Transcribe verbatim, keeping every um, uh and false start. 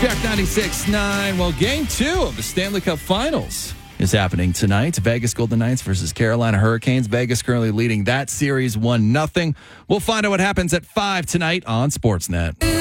Jack ninety-six point nine. Well, game two of the Stanley Cup Finals is happening tonight. Vegas Golden Knights versus Carolina Hurricanes. Vegas currently leading that series one nothing. We'll find out what happens at five tonight on Sportsnet.